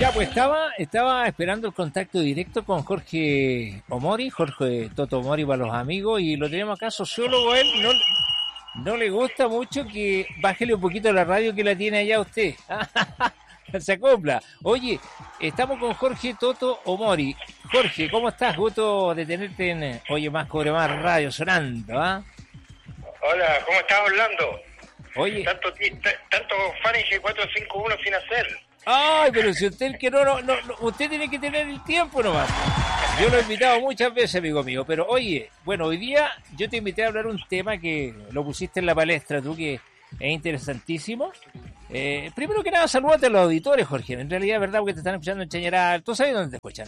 Ya, pues estaba esperando el contacto directo con Jorge Omori, Jorge Toto Omori para los amigos, y lo tenemos acá, sociólogo. Él no le gusta mucho que bájele un poquito la radio que la tiene allá usted. Se acopla. Oye, estamos con Jorge Toto Omori. Jorge, ¿cómo estás? Gusto de tenerte en Oye Más Cobre Más Radio sonando, ¿ah? Hola, ¿cómo estás, Orlando? Oye. Tanto Fahrenheit 451 sin hacer. Ay, pero si usted que no, usted tiene que tener el tiempo nomás. Yo lo he invitado muchas veces, amigo mío, pero oye, bueno, hoy día yo te invité a hablar un tema que lo pusiste en la palestra tú, que es interesantísimo. Primero que nada, salúdate a los auditores, Jorge. En realidad es verdad, porque te están escuchando en Chañaral. ¿Tú sabes dónde te escuchan?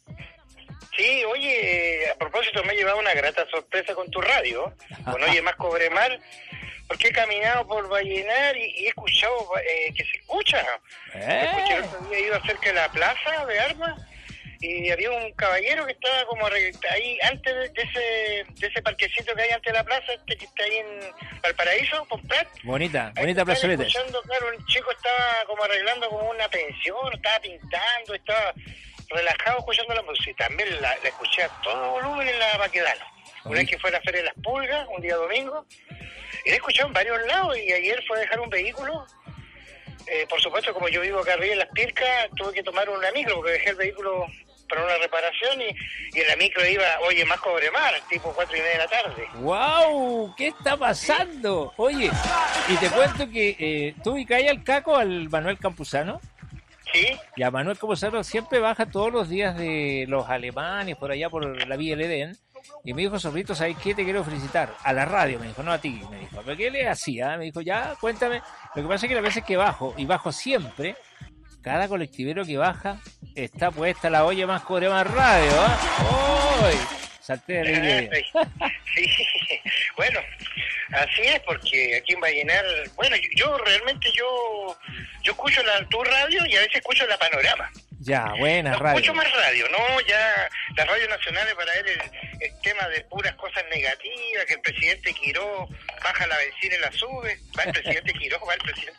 Sí, oye, a propósito, me he llevado una grata sorpresa con tu radio, con Oye Más Cobre Mar, porque he caminado por Vallenar y he escuchado que se escucha. Escuché el otro día, he ido cerca de la plaza de Armas y había un caballero que estaba como ahí antes de ese parquecito que hay antes de la plaza, que está ahí en Valparaíso, con Prat. Bonita plazoleta. Escuchando, claro, un chico estaba como arreglando como una pensión, estaba pintando, estaba relajado escuchando la música. También la escuché a todo volumen en la Baquedano. Una vez que fue a la Feria de las Pulgas, un día domingo, y la he escuchado en varios lados, y ayer fue a dejar un vehículo. Por supuesto, como yo vivo acá arriba en Las Pircas, tuve que tomar una micro, porque dejé el vehículo para una reparación, y en la micro iba, Oye Más Cobre Mar, tipo 4:30 de la tarde. ¡Wow! ¿Qué está pasando? Oye, y te cuento que tú ubicás al Caco, al Manuel Campuzano. Sí. Y a Manuel Campuzano siempre baja todos los días de los alemanes, por allá por la Villa del Edén. Y me dijo, Zorrito, ¿sabes qué? Te quiero felicitar. A la radio, me dijo, no a ti, me dijo. ¿Pero qué le hacía? Me dijo, ya, cuéntame. Lo que pasa es que las veces que bajo, y bajo siempre, cada colectivero que baja, está puesta la Oye Más Cobre Más Radio, ¿eh? ¡Uy! Salté de alegría. Sí, bueno, así es, porque aquí en Vallenar, bueno, yo realmente yo escucho tu radio y a veces escucho la Panorama. Ya, buena no radio. Escucho más radio, ¿no? Ya las radios nacionales, para él el tema de puras cosas negativas, que el presidente Quiró baja la benzina y la sube, va el presidente Quiró, va el presidente...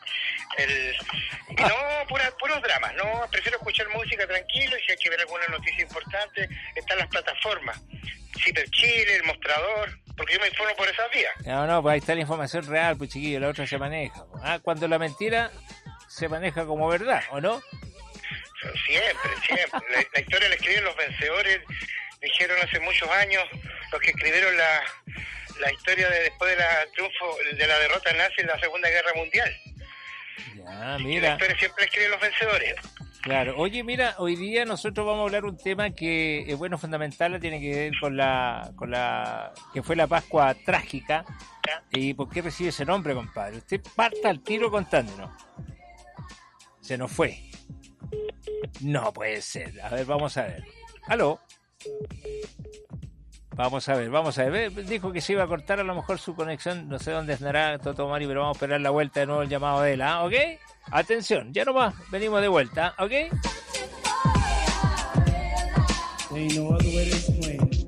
Y no, puros dramas, ¿no? Prefiero escuchar música tranquilo, y si hay que ver alguna noticia importante, están las plataformas. Ciber Chile, El Mostrador, porque yo me informo por esas vías. No, pues ahí está la información real, pues chiquillo, la otra se maneja. Cuando la mentira se maneja como verdad, ¿o no? Siempre. La historia la escribieron los vencedores, dijeron hace muchos años, los que escribieron la historia de después de la triunfo, de la derrota nazi en la Segunda Guerra Mundial. Ya, mira. La historia siempre la escriben los vencedores. Claro. Oye, mira, hoy día nosotros vamos a hablar un tema que es bueno, fundamental, tiene que ver con la que fue la Pascua trágica. ¿Y por qué recibe ese nombre, compadre? Usted parta al tiro contándonos. Se nos fue. No puede ser. A ver, vamos a ver. ¿Aló? Vamos a ver. Dijo que se iba a cortar a lo mejor su conexión. No sé dónde andará Toto Omori, pero vamos a esperar la vuelta de nuevo, el llamado de él, ¿ah? ¿Ok? Atención, ya nomás venimos de vuelta, ¿ok? Ain't no other way to explain it.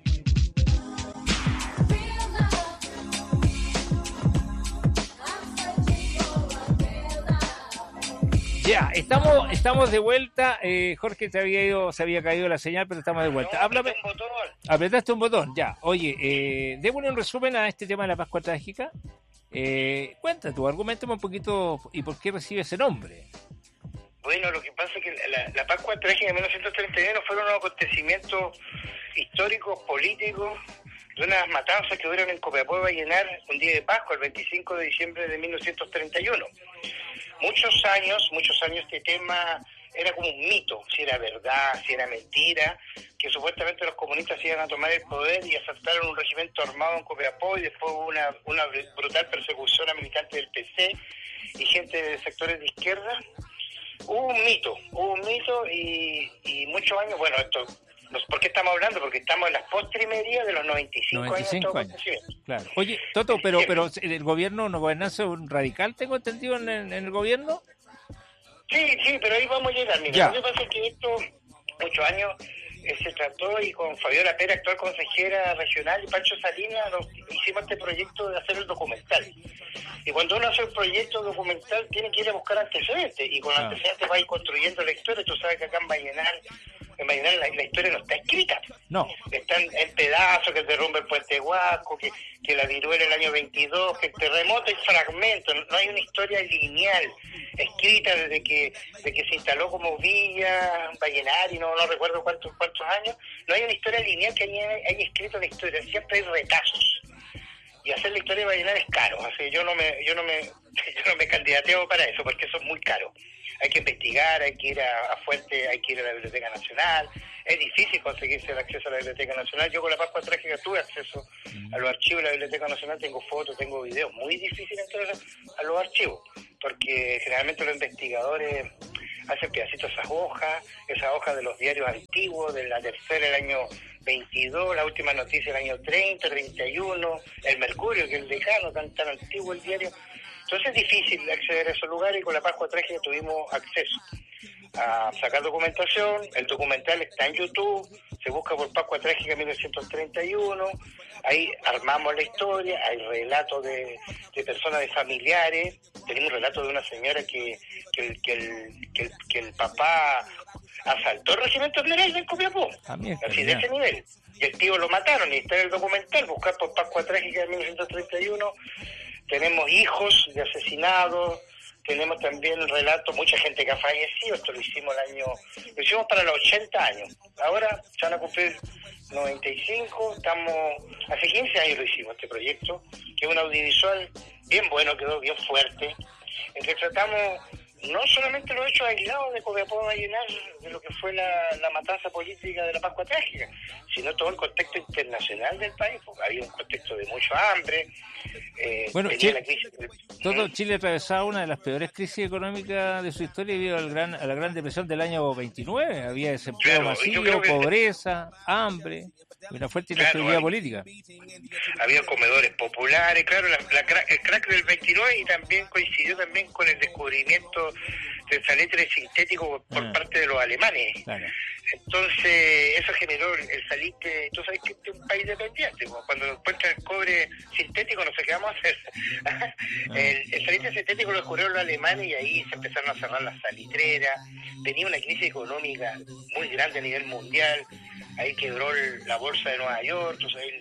Ya, estamos de vuelta. Jorge se había caído la señal, pero estamos de vuelta. Háblame. Apretaste un botón, ya. Oye, démosle un resumen a este tema de la Pascua Trágica. Cuenta tú, argumentame un poquito y por qué recibe ese nombre. Bueno, lo que pasa es que la Pascua Trágica de 1931 fueron unos acontecimientos históricos, políticos, de unas matanzas que hubieron en Copiapó y Vallenar un día de Pascua, el 25 de diciembre de 1931. Muchos años este tema era como un mito, si era verdad, si era mentira, que supuestamente los comunistas iban a tomar el poder y asaltaron un regimiento armado en Copiapó, y después hubo una brutal persecución a militantes del PC y gente de sectores de izquierda. Hubo un mito y muchos años, bueno, esto, ¿por qué estamos hablando? Porque estamos en las postrimerías de los 95 años. Claro. Oye, Toto, pero el gobierno, ¿no gobernanza un radical, tengo entendido, en el gobierno? Sí, pero ahí vamos a llegar. Mira, lo que pasa es que esto, muchos años, se trató, y con Fabiola Pera, actual consejera regional, y Pancho Salinas, hicimos este proyecto de hacer el documental. Y cuando uno hace un proyecto documental tiene que ir a buscar antecedentes, y con antecedentes va a ir construyendo la historia. Tú sabes que acá en Vallenar la historia no está escrita. No. Están en pedazos, que el derrumbe el Puente Huasco, que la viruela el año 22, que el terremoto, hay fragmentos. No hay una historia lineal escrita desde que se instaló como villa Vallenar, y no recuerdo cuántos años. No hay una historia lineal que haya escrito la historia. Siempre hay retazos. Y hacer la historia de Vallenar es caro. Así yo no me candidateo para eso, porque eso es muy caro. Hay que investigar, hay que ir a fuentes, hay que ir a la Biblioteca Nacional. Es difícil conseguirse el acceso a la Biblioteca Nacional. Yo con la Pascua Trágica tuve acceso a los archivos de la Biblioteca Nacional, tengo fotos, tengo videos. Muy difícil entrar a los archivos, porque generalmente los investigadores hacen pedacitos esas hojas de los diarios antiguos, de la tercera del año 22, la última noticia del año 30, 31, el Mercurio, que es el decano, tan antiguo el diario. Entonces es difícil acceder a esos lugares, y con la Pascua Trágica tuvimos acceso a sacar documentación. El documental está en YouTube, se busca por Pascua Trágica 1931, ahí armamos la historia, hay relatos de personas, de familiares. Tenemos un relato de una señora que el papá asaltó el regimiento Esmeralda en Copiapó, así de ese nivel, y el tío lo mataron, y está en el documental, buscar por Pascua Trágica de 1931. Tenemos hijos de asesinados, tenemos también relatos, mucha gente que ha fallecido. Esto lo hicimos para los 80 años, ahora se van a cumplir 95, hace 15 años lo hicimos, este proyecto, que es un audiovisual bien bueno, quedó bien fuerte, en que tratamos no solamente los hechos aislados de Copiapó Vallenar, de lo que fue la matanza política de la Pascua Trágica, sino todo el contexto internacional del país, porque había un contexto de mucho hambre. Bueno, todo Chile atravesaba una de las peores crisis económicas de su historia debido a la Gran Depresión del año 29. Había desempleo masivo, pobreza, hambre, y una fuerte inestabilidad política. Había comedores populares, claro, el crack del 29, y también coincidió con el descubrimiento del salitre sintético por parte de los alemanes. Claro. Entonces, eso generó el salitre. Tú sabes que este es un país dependiente. Cuando encuentran el cobre sintético, no sé qué vamos a hacer. El salitre sintético lo descubrieron los alemanes, y ahí se empezaron a cerrar las salitreras. Venía una crisis económica muy grande a nivel mundial. Ahí quebró la bolsa de Nueva York,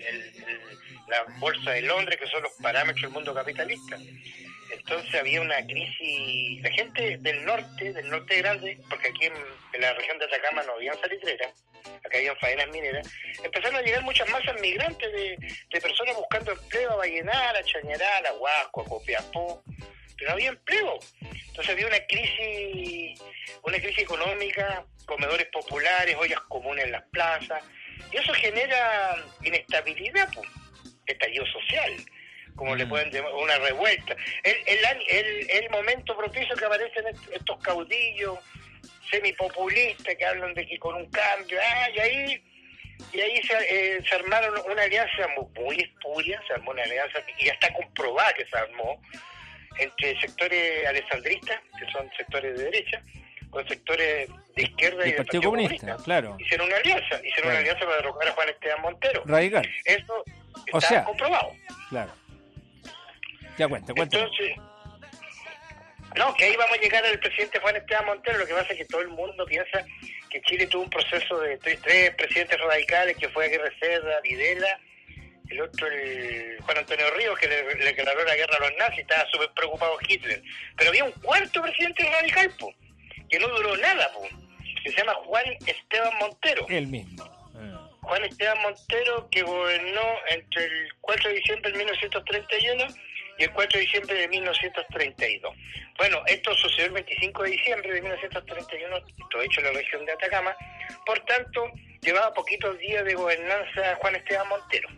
la bolsa de Londres, que son los parámetros del mundo capitalista. Entonces había una crisis. La gente del norte grande, porque aquí en la región de Atacama no habían salitreras, acá habían faenas mineras, empezaron a llegar muchas masas migrantes de personas buscando empleo a Vallenar, a Chañaral, a Huasco, a Copiapó, pero no había empleo. Entonces había una crisis económica, comedores populares, ollas comunes en las plazas, y eso genera inestabilidad, estallido social, como le pueden llamar, una revuelta. El momento propicio que aparecen estos caudillos semipopulistas que hablan de que con un cambio, y ahí se armaron una alianza muy espuria, se armó una alianza que ya está comprobada que se armó entre sectores alessandristas, que son sectores de derecha, con sectores de izquierda y del Partido Comunista. Claro. Hicieron una alianza para derrocar a Juan Esteban Montero. Radical. Eso está comprobado. Claro. Ya cuenta. Entonces, que ahí vamos a llegar al presidente Juan Esteban Montero. Lo que pasa es que todo el mundo piensa que Chile tuvo un proceso de tres presidentes radicales, que fue Aguirre Cerda, Videla, el otro, el Juan Antonio Ríos, que le declaró la guerra a los nazis, estaba súper preocupado Hitler. Pero había un cuarto presidente radical, que no duró nada, que se llama Juan Esteban Montero. El mismo. Juan Esteban Montero, que gobernó entre el 4 de diciembre de 1931 y el 4 de diciembre de 1932. Bueno, esto sucedió el 25 de diciembre de 1931, esto hecho en la región de Atacama. Por tanto, llevaba poquitos días de gobernanza Juan Esteban Montero.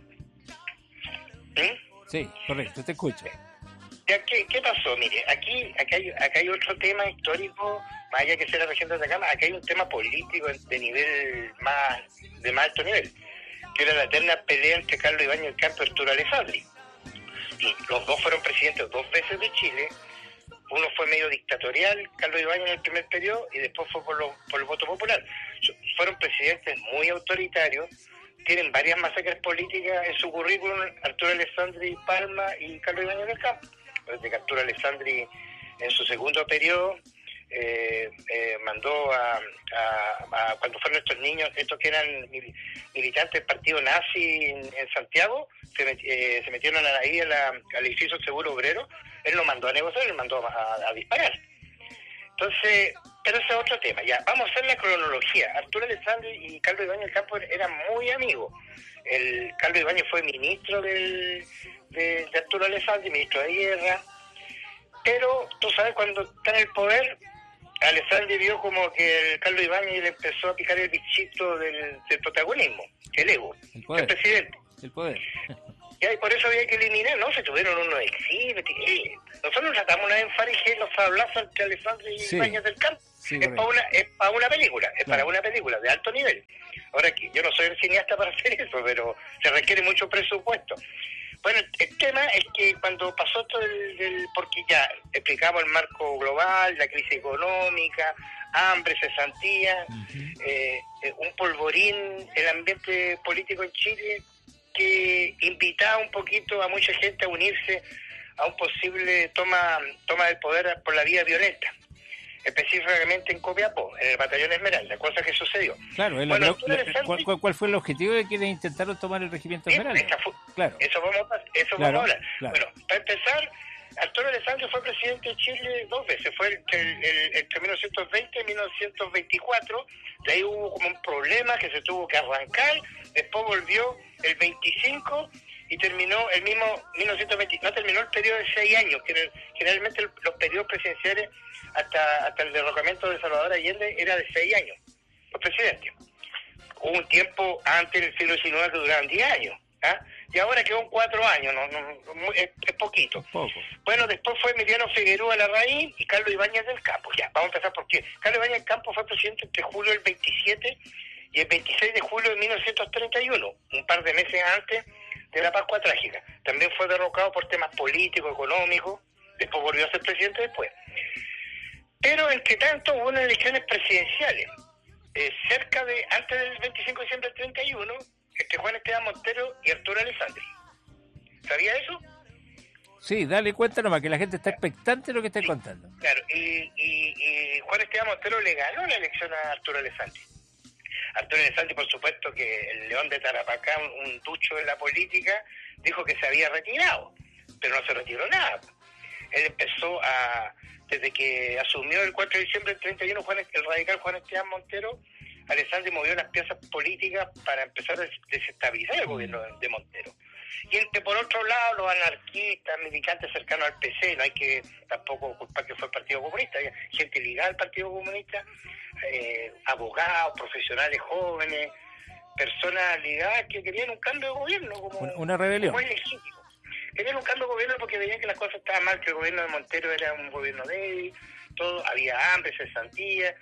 Sí, correcto, te escucho. ¿Qué pasó? Mire, acá hay otro tema histórico, más allá que sea la región de Atacama. Acá hay un tema político de nivel más alto nivel, que era la eterna pelea entre Carlos Ibáñez del Campo y Arturo Alessandri. Y los dos fueron presidentes 2 veces de Chile, uno fue medio dictatorial, Carlos Ibáñez en el primer periodo, y después fue por el voto popular. Fueron presidentes muy autoritarios, tienen varias masacres políticas en su currículum, Arturo Alessandri Palma y Carlos Ibáñez del Campo. Desde que Arturo Alessandri en su segundo periodo mandó a cuando fueron estos niños, estos que eran militantes del partido nazi en Santiago, se metieron ahí al edificio del Seguro Obrero, él lo mandó a negociar, él mandó a disparar. Entonces, pero ese es otro tema. Ya, vamos a hacer la cronología. Arturo Alessandri y Carlos Ibáñez del Campo eran muy amigos. Carlos Ibáñez fue ministro de Arturo Alessandri, ministro de Guerra, pero tú sabes, cuando está en el poder, Alessandri vio como que Carlos Ibáñez le empezó a picar el bichito del protagonismo, el ego, el presidente. El poder. Y por eso había que eliminar, ¿no? Se tuvieron unos exhibios. Nosotros tratamos una vez en Faringé los fablazos entre Alessandri y Ibáñez del Campo. Sí, es para una película, para una película de alto nivel. Ahora, que yo no soy el cineasta para hacer eso, pero se requiere mucho presupuesto. Bueno, el tema es que cuando pasó todo porque ya explicamos el marco global, la crisis económica, hambre, cesantía, un polvorín, el ambiente político en Chile, que invitaba un poquito a mucha gente a unirse a un posible toma del poder por la vía violenta, específicamente en Copiapó, en el batallón Esmeralda, cosa que sucedió. Claro, ¿cuál fue el objetivo de quienes intentaron tomar el regimiento Esmeralda? Claro. Eso vamos a hablar. Claro. Bueno, para empezar, Arturo Alessandri fue presidente de Chile 2 veces, fue entre 1920 y 1924, de ahí hubo como un problema que se tuvo que arrancar, después volvió el 25 y terminó el mismo 1920, no terminó el periodo de 6 años, que generalmente los periodos presidenciales hasta el derrocamiento de Salvador Allende era de 6 años, los presidentes. Hubo un tiempo antes del siglo XIX que duraban 10 años, y ahora quedó en 4 años, es poquito. Poco. Bueno, después fue Emiliano Figueroa Larraín y Carlos Ibáñez del Campo. Ya, vamos a empezar por qué. Carlos Ibáñez del Campo fue presidente entre julio del 27 y el 26 de julio de 1931, un par de meses antes de la Pascua Trágica. También fue derrocado por temas políticos, económicos, después volvió a ser presidente después. Pero entre tanto hubo unas elecciones presidenciales, antes del 25 de diciembre del 31, entre Juan Esteban Montero y Arturo Alessandri. ¿Sabía eso? Sí, dale cuenta nomás, que la gente está expectante de lo que estás contando. Claro, y Juan Esteban Montero le ganó la elección a Arturo Alessandri. Arturo Alessandri, por supuesto, que el león de Tarapacá, un ducho de la política, dijo que se había retirado, pero no se retiró nada. Él empezó desde que asumió el 4 de diciembre del 31 el radical Juan Esteban Montero, Alessandri movió las piezas políticas para empezar a desestabilizar el gobierno de Montero. Y por otro lado, los anarquistas, militantes cercanos al PC, no hay que tampoco culpar que fue el Partido Comunista, gente ligada al Partido Comunista, abogados, profesionales jóvenes, personas ligadas que querían un cambio de gobierno, como una rebelión. Como es legítimo. Querían un cambio de gobierno porque veían que las cosas estaban mal, que el gobierno de Montero era un gobierno débil, había hambre, cesantía,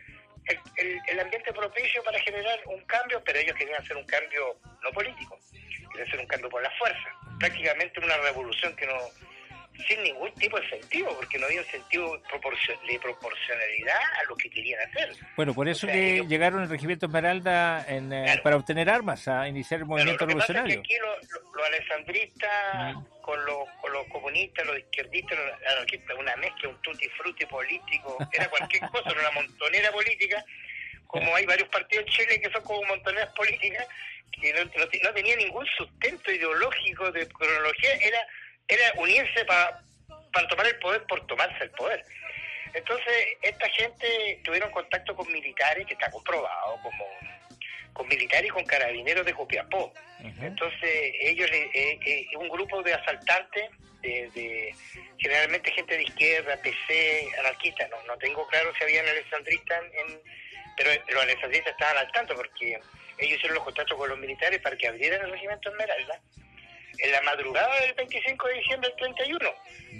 el ambiente propicio para generar un cambio, pero ellos querían hacer un cambio no político, querían hacer un cambio por la fuerza, prácticamente una revolución que sin ningún tipo de sentido, porque no había un sentido de proporcionalidad a lo que querían hacer. Bueno, por eso que ellos llegaron al regimiento Esmeralda claro, para obtener armas, a iniciar el movimiento revolucionario. Lo que pasa es que aquí los alessandristas con los comunistas, los izquierdistas, los anarquistas, una mezcla, un tutti frutti político, era cualquier cosa, era una montonera política, como hay varios partidos en Chile que son como montoneras políticas, que no tenía ningún sustento ideológico de cronología, era unirse para tomar el poder por tomarse el poder. Entonces, esta gente tuvieron contacto con militares, que está comprobado, como con militares y con carabineros de Copiapó. Entonces, ellos, un grupo de asaltantes, generalmente gente de izquierda, PC, anarquistas, no tengo claro si habían alessandristas, pero los alessandristas estaban al tanto porque ellos hicieron los contactos con los militares para que abrieran el regimiento Esmeralda en la madrugada del 25 de diciembre del 31.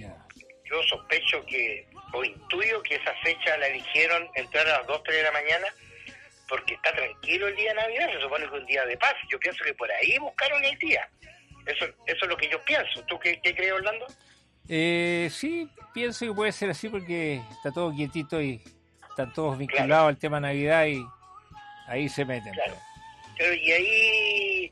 Yo sospecho o intuyo que esa fecha la eligieron entrar a las 2, 3 de la mañana porque está tranquilo el día de Navidad, se supone que es un día de paz. Yo pienso que por ahí buscaron el día. Eso es lo que yo pienso. ¿Tú qué crees, Orlando? Sí, pienso que puede ser así porque está todo quietito y están todos vinculados Claro. al tema Navidad y ahí se meten. Claro. Pero y ahí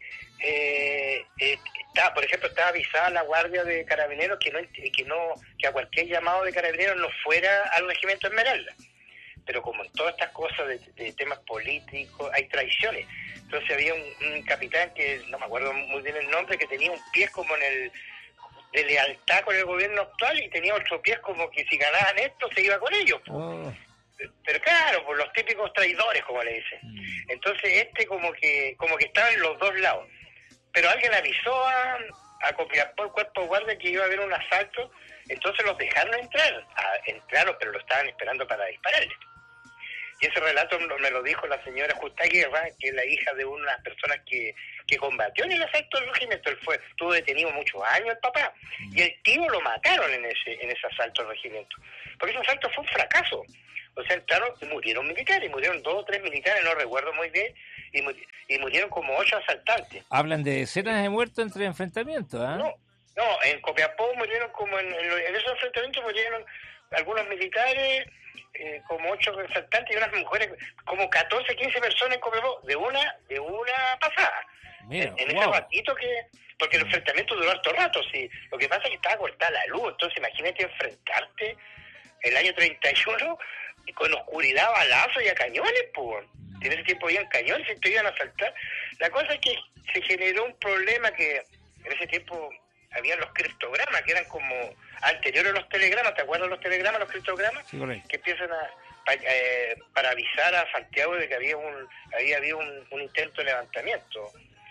por ejemplo, estaba avisada la guardia de carabineros que a cualquier llamado de carabineros no fuera al regimiento Esmeralda. Pero como en todas estas cosas de temas políticos hay traiciones. Entonces había un capitán que no me acuerdo muy bien el nombre, que tenía un pie como de lealtad con el gobierno actual y tenía otro pie como que si ganaban esto se iba con ellos. Oh. Pero claro, por los típicos traidores, como le dicen. Entonces como que estaba en los dos lados. Pero alguien avisó a Copiapó, el cuerpo de guardia, que iba a haber un asalto, entonces los dejaron entrar. Entraron, pero lo estaban esperando para dispararle. Y ese relato me lo dijo la señora Justa Guerra, que es la hija de una persona que combatió en el asalto del regimiento. Él estuvo detenido muchos años, el papá, y el tío lo mataron en ese asalto al regimiento. Porque ese asalto fue un fracaso. O sea, entraron y murieron militares, murieron 2 o 3 militares, no recuerdo muy bien, y murieron como 8 asaltantes. Hablan de decenas de muertos entre enfrentamientos, ¿ah? No, en Copiapó murieron como en esos enfrentamientos murieron algunos militares, como 8 asaltantes y unas mujeres, como 14, 15 personas en Copiapó, de una pasada. Mira, en ese ratito porque el enfrentamiento duró harto rato, sí. Lo que pasa es que estaba cortada la luz, entonces imagínate enfrentarte el año 31 con oscuridad, balazos y a cañones, pues. En ese tiempo habían cañones y te iban a asaltar. La cosa es que se generó un problema que en ese tiempo habían los criptogramas, que eran como anteriores a los telegramas. ¿Te acuerdas los telegramas, los criptogramas? Sí, correcto. Que empiezan para avisar a Santiago de que había habido un intento de levantamiento,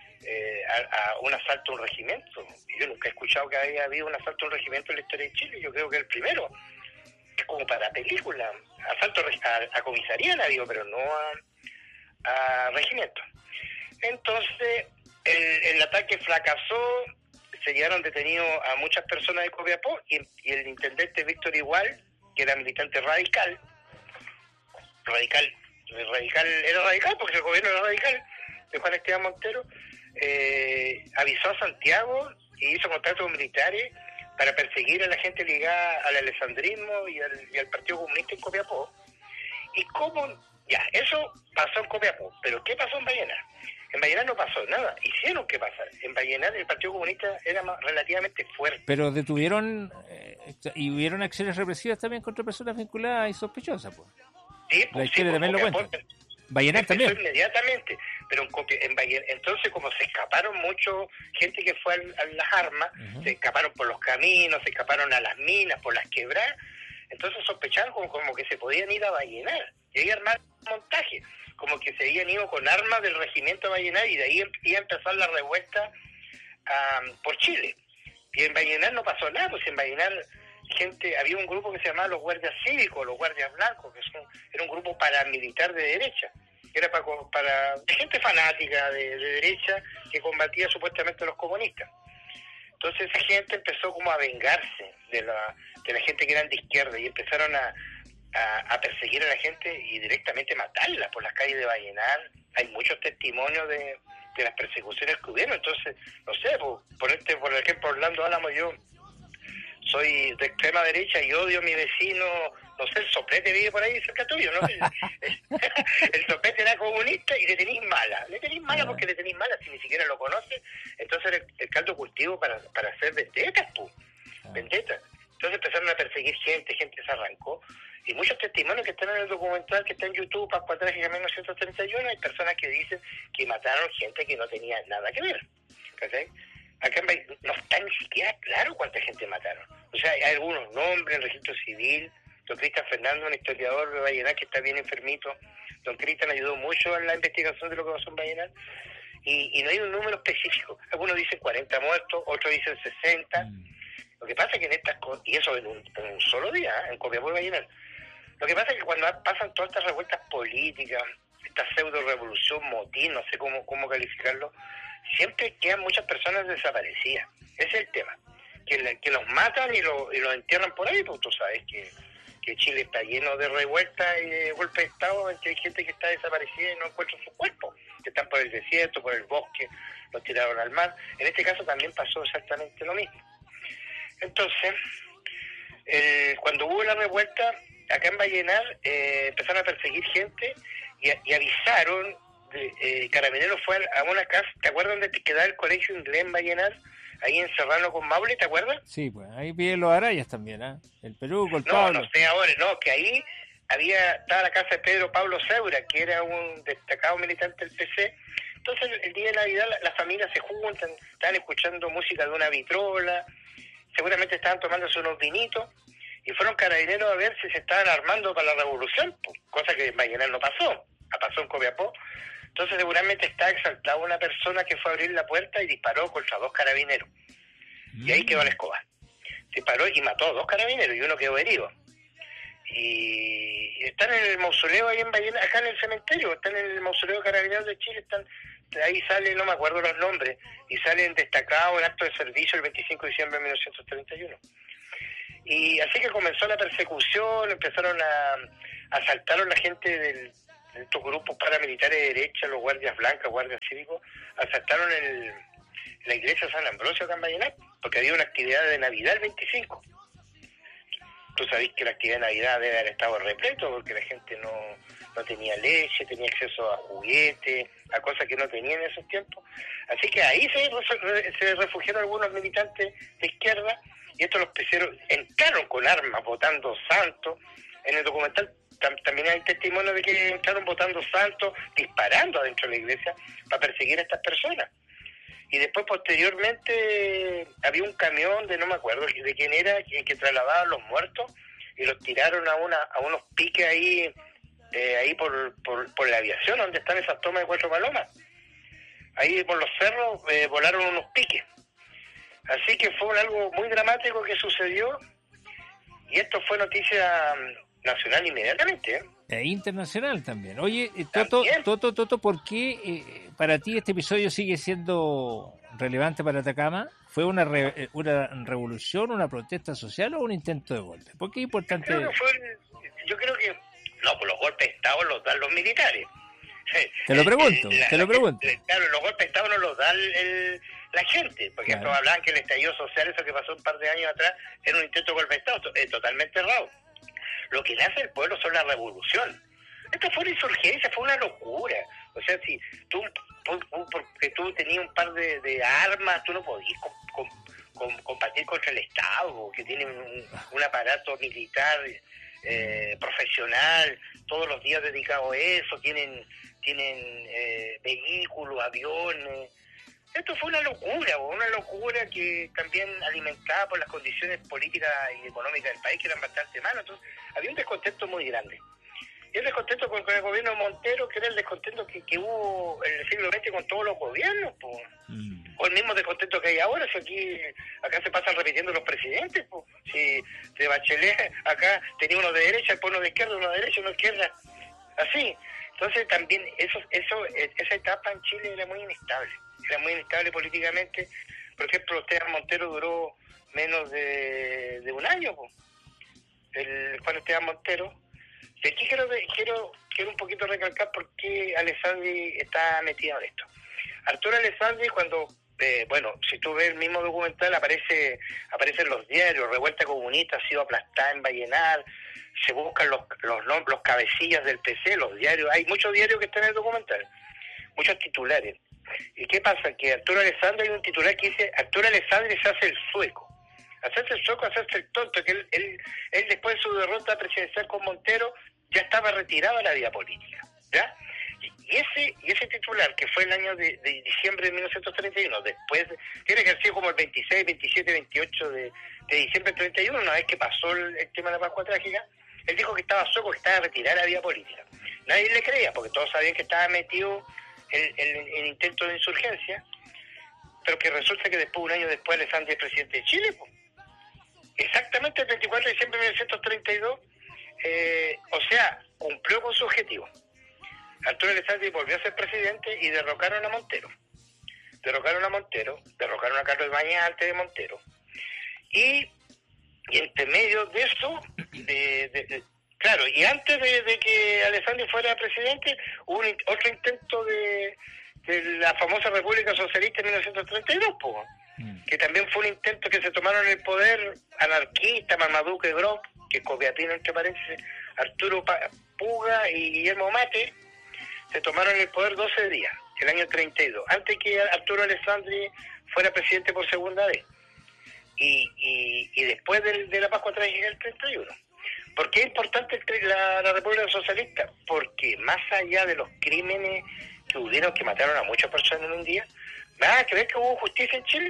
a un asalto a un regimiento. Yo nunca he escuchado que había habido un asalto a un regimiento en la historia de Chile. Yo creo que el primero, como para película. Asalto a comisaría han habido, pero no a regimiento. Entonces el ataque fracasó, se llevaron detenidos a muchas personas de Copiapó y el intendente Víctor Igual, que era militante radical era radical porque el gobierno era radical, de Juan Esteban Montero, avisó a Santiago y hizo contactos militares para perseguir a la gente ligada al alessandrismo y al Partido Comunista en Copiapó. Y eso pasó en Copiapó, pero ¿qué pasó en Vallenar? En Vallenar no pasó nada, hicieron que pasar. En Vallenar el Partido Comunista era relativamente fuerte. Pero detuvieron y hubieron acciones represivas también contra personas vinculadas y sospechosas, pues. Sí, La historia también lo cuenta. Vallenar empezó también. Inmediatamente, pero en Vallenar, entonces como se escaparon mucho gente que fue a las armas, se escaparon por los caminos, se escaparon a las minas, por las quebradas, entonces sospechaban como que se podían ir a Vallenar, y ahí armar un montaje, como que se habían ido con armas del regimiento de Vallenar, y de ahí iba a empezar la revuelta por Chile. Y en Vallenar no pasó nada, pues en Vallenar había un grupo que se llamaba los guardias cívicos, los guardias blancos, que era un grupo paramilitar de derecha, era para gente fanática de derecha que combatía supuestamente a los comunistas. Entonces esa gente empezó como a vengarse de la gente que eran de izquierda y empezaron a perseguir a la gente y directamente matarla por las calles de Vallenar. Hay muchos testimonios de las persecuciones que hubieron. Entonces, no sé, por ejemplo, Orlando Álamo, yo soy de extrema derecha y odio a mi vecino, no sé, el Soplete vive por ahí cerca tuyo, ¿no? El Soplete era comunista y le tenéis mala porque le tenéis mala si ni siquiera lo conoces. Entonces era el caldo cultivo para hacer vendetas, vendetas. Entonces empezaron a perseguir gente se arrancó. Y muchos testimonios que están en el documental que está en YouTube, Pascua Trágica 1931, hay personas que dicen que mataron gente que no tenía nada que ver. ¿Cachai? Acá no está ni siquiera claro cuánta gente mataron. O sea, hay algunos nombres en el registro civil. Don Cristian Fernández, un historiador de Vallenar que está bien enfermito. Don Cristian ayudó mucho en la investigación de lo que pasó en Vallenar. Y no hay un número específico. Algunos dicen 40 muertos, otros dicen 60. Lo que pasa es que en estas cosas, y eso en un solo día, en Copiapó y Vallenar, lo que pasa es que cuando pasan todas estas revueltas políticas, esta pseudo-revolución, motín, no sé cómo calificarlo, siempre quedan muchas personas desaparecidas. Ese es el tema. Que los matan y los entierran por ahí, pues tú sabes que Chile está lleno de revueltas y de golpes de Estado, en que hay gente que está desaparecida y no encuentra sus cuerpos, que están por el desierto, por el bosque, los tiraron al mar. En este caso también pasó exactamente lo mismo. Entonces, cuando hubo la revuelta, acá en Vallenar, empezaron a perseguir gente y avisaron, Carabineros fue a una casa, ¿te acuerdas dónde te quedaba el colegio inglés en Vallenar? Ahí en Serrano con Maule, ¿te acuerdas? Sí, pues ahí viven los Arayas también, ¿ah? El Peruco, el No, Pablo. no sé ahora, no, que ahí estaba la casa de Pedro Pablo Seura, que era un destacado militante del PC. Entonces el día de Navidad las familias se juntan, estaban escuchando música de una vitrola, seguramente estaban tomándose unos vinitos, y fueron Carabineros a ver si se estaban armando para la revolución, pues, cosa que en Vallenar no pasó, pasó en Copiapó. Entonces seguramente está exaltada una persona que fue a abrir la puerta y disparó contra 2 carabineros. Y ahí quedó la escoba. Disparó y mató a 2 carabineros y uno quedó herido. Y están en el mausoleo ahí en Vallenar, acá en el cementerio, están en el mausoleo de Carabineros de Chile, ahí sale, no me acuerdo los nombres, y salen destacados en acto de servicio el 25 de diciembre de 1931. Y así que comenzó la persecución, empezaron asaltaron la gente de estos grupos paramilitares de derecha, los guardias blancas, guardias cívicos, asaltaron la iglesia San Ambrosio acá en Vallenar, porque había una actividad de Navidad el 25. Tú sabés que la actividad de Navidad debe haber estado repleto, porque la gente no tenía leche, tenía acceso a juguetes, a cosas que no tenían en esos tiempos. Así que ahí se refugiaron algunos militantes de izquierda, y estos los peceros entraron con armas, votando santos. En el documental también hay testimonio de que entraron votando santos, disparando adentro de la iglesia para perseguir a estas personas. Y después, posteriormente, había un camión no me acuerdo de quién era, que trasladaba a los muertos y los tiraron a unos piques ahí por la aviación, donde están esas tomas de Cuatro Palomas. Ahí por los cerros volaron unos piques. Así que fue algo muy dramático que sucedió, y esto fue noticia nacional inmediatamente, E internacional también. Oye, Toto, ¿por qué para ti este episodio sigue siendo relevante para Atacama? ¿Fue una revolución, una protesta social o un intento de golpe? ¿Por qué es importante? Yo creo que no, pues los golpes de Estado los dan los militares. Te lo pregunto. Claro, los golpes de Estado no los da la gente, porque claro. Estos hablaban que el estallido social, eso que pasó un par de años atrás, era un intento de golpe de Estado. Es totalmente errado. Lo que nace el pueblo son la revolución. Esto fue una insurgencia, fue una locura. O sea, si porque tú tenías un par de armas, tú no podías combatir contra el Estado, que tiene un aparato militar profesional, todos los días dedicados a eso, tienen vehículos, aviones. Esto fue una locura que también alimentada por las condiciones políticas y económicas del país, que eran bastante malas. Entonces, había un descontento muy grande. Y el descontento con el gobierno de Montero, que era el descontento que hubo en el siglo XX con todos los gobiernos, pues. O el mismo descontento que hay ahora, si acá se pasan repitiendo los presidentes, pues. Si de Bachelet acá tenía uno de derecha, después uno de izquierda, uno de derecha, uno de izquierda, así. Entonces también esa etapa en Chile era muy inestable políticamente. Por ejemplo, Esteban Montero duró menos de un año, pues. El Juan Esteban Montero. Y aquí quiero un poquito recalcar por qué Alessandri está metido en esto. Arturo Alessandri, cuando, si tú ves el mismo documental, aparecen los diarios, Revuelta Comunista ha sido aplastada en Vallenar, se buscan los cabecillas del PC, los diarios, hay muchos diarios que están en el documental, muchos titulares. ¿Y qué pasa? Que Arturo Alessandri, hay un titular que dice, Arturo Alessandri se hace el sueco. Hacerse el sueco, hacerse el tonto, que él después de su derrota presidencial con Montero ya estaba retirado de la vida política, ¿ya? Y ese titular, que fue el año de diciembre de 1931, después, tiene que haber sido como el 26, 27, 28 de diciembre del 31, una vez que pasó el tema de la Pascua Trágica, él dijo que estaba sueco, que estaba retirado de la vida política. Nadie le creía, porque todos sabían que estaba metido en intento de insurgencia, pero que resulta que un año después Alessandri es presidente de Chile, pues. Exactamente el 24 de diciembre de 1932, o sea, cumplió con su objetivo. Arturo Alessandri volvió a ser presidente y derrocaron a Montero. Derrocaron a Carlos Ibáñez antes de Montero. Y entre medio de eso, claro, y antes de que Alessandri fuera presidente, hubo otro intento de la famosa República Socialista en 1932, pues. que también fue un intento que se tomaron el poder, anarquista, Marmaduke Gros, que Copiapino entre paréntesis, Arturo Puga y Guillermo Mate, se tomaron el poder 12 días, el año 32, antes que Arturo Alessandri fuera presidente por segunda vez. Y después de la Pascua Trágica del 31. ¿Por qué es importante la República Socialista? Porque más allá de los crímenes que hubieron, que mataron a muchas personas en un día, ¿vas a creer que hubo justicia en Chile?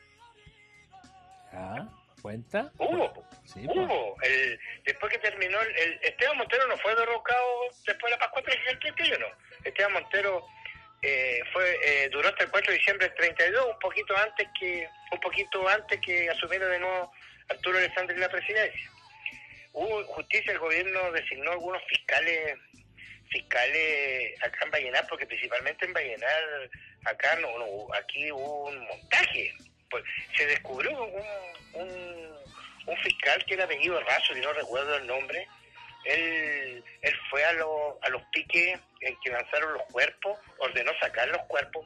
¿Cuenta? Hubo. Después que terminó, Esteban Montero no fue derrocado después de la Pascua Trágica del 31. Esteban Montero duró hasta el 4 de diciembre del 32, un poquito antes que asumiera de nuevo Arturo Alessandri la presidencia. Hubo justicia, el gobierno designó algunos fiscales acá en Vallenar, porque principalmente en Vallenar acá aquí hubo un montaje. Pues se descubrió un fiscal que era apellido Razo, y no recuerdo el nombre. Él fue a los piques en que lanzaron los cuerpos, ordenó sacar los cuerpos,